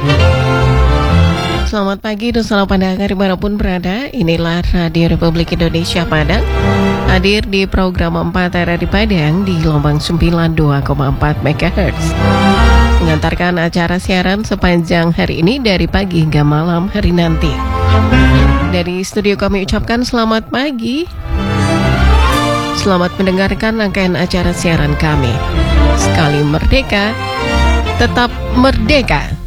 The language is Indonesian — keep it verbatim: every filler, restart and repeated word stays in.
Selamat pagi dan selamat pendengar dimanapun berada. Inilah Radio Republik Indonesia Padang, hadir di program empat R R I Padang di gelombang sembilan puluh dua koma empat megahertz. Mengantarkan acara siaran sepanjang hari ini dari pagi hingga malam hari nanti. Dari studio kami ucapkan selamat pagi. Selamat mendengarkan rangkaian acara siaran kami. Sekali merdeka, tetap merdeka.